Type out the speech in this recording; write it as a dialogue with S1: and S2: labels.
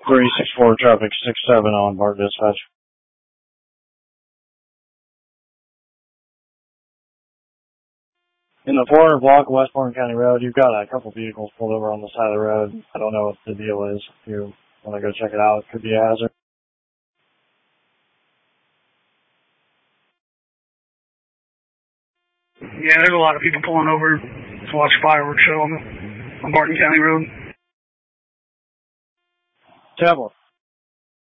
S1: 364 traffic 67 on BART dispatch. In the 400 block of Westmoreland County Road, you've got a couple vehicles pulled over on the side of the road. I don't know what the deal is. If you want to go check it out, it could be a hazard.
S2: Yeah, there's a lot of people pulling over to watch fireworks show on Barton County Road.
S1: Tablet.